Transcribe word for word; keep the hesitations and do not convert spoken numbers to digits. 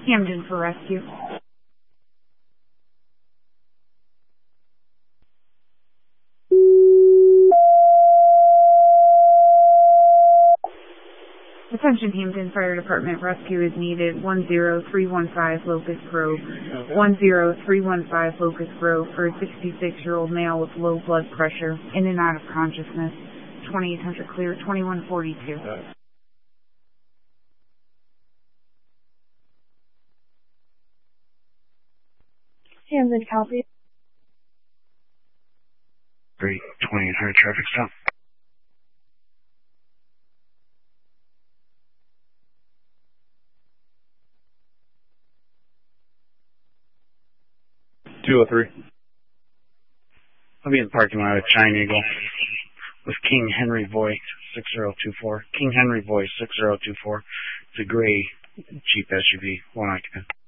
Hamden for rescue. Attention Hamden Fire Department, rescue is needed. one zero three one five Locust Grove. Okay. one zero three one five Locust Grove for a sixty-six-year-old male with low blood pressure, in and out of consciousness. twenty-eight hundred clear, twenty-one forty-two. Okay. Hamden, copy. Great, twenty-eight hundred traffic stop. two oh three. I'll be in the parking lot at Giant Eagle with King Henry Voy six zero two four. King Henry Voy six zero two four. It's a gray Jeep S U V, one occupant.